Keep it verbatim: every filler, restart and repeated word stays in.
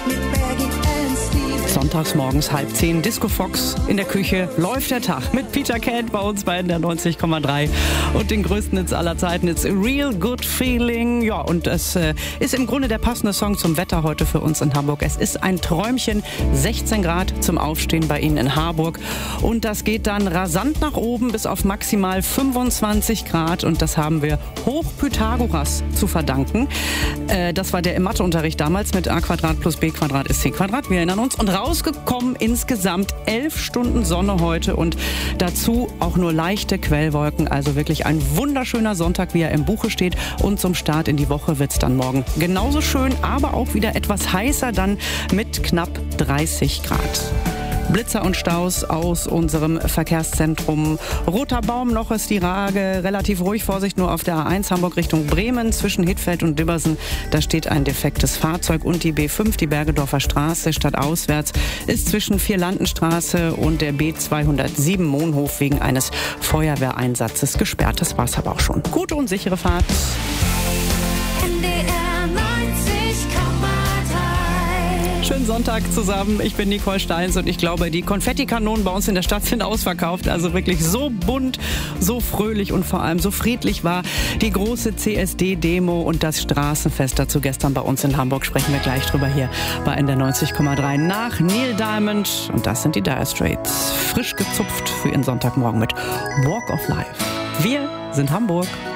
Sonntags morgens halb zehn, Disco Fox in der Küche, läuft der Tag mit Peter Kent bei uns bei der neunzig Komma drei und den größten Hits aller Zeiten. It's a real good feeling. Ja, und es äh, ist im Grunde der passende Song zum Wetter heute für uns in Hamburg. Es ist ein Träumchen, sechzehn Grad zum Aufstehen bei Ihnen in Harburg und das geht dann rasant nach oben bis auf maximal fünfundzwanzig Grad und das haben wir hoch Pythagoras zu verdanken. Äh, das war der im Matheunterricht damals mit a Quadrat plus b Quadrat ist c Quadrat. Wir erinnern uns. Und rausgekommen insgesamt elf Stunden Sonne heute und dazu auch nur leichte Quellwolken. Also wirklich ein wunderschöner Sonntag, wie er im Buche steht. Und zum Start in die Woche wird's dann morgen genauso schön, aber auch wieder etwas heißer dann mit knapp dreißig Grad. Blitzer und Staus aus unserem Verkehrszentrum. Roter Baum, noch ist die Lage relativ ruhig. Vorsicht nur auf der A eins Hamburg Richtung Bremen zwischen Hittfeld und Dibbersen. Da steht ein defektes Fahrzeug und die B fünf, die Bergedorfer Straße, stadtauswärts, ist zwischen Vierlandenstraße und der B zweihundertsieben Mohnhof wegen eines Feuerwehreinsatzes gesperrt. Das war's aber auch schon. Gute und sichere Fahrt. Schönen Sonntag zusammen. Ich bin Nicole Steins und ich glaube, die Konfettikanonen bei uns in der Stadt sind ausverkauft. Also wirklich so bunt, so fröhlich und vor allem so friedlich war die große C S D-Demo und das Straßenfest dazu gestern bei uns in Hamburg. Sprechen wir gleich drüber hier bei N D R neunzig Komma drei nach Neil Diamond. Und das sind die Dire Straits. Frisch gezupft für Ihren Sonntagmorgen mit Walk of Life. Wir sind Hamburg.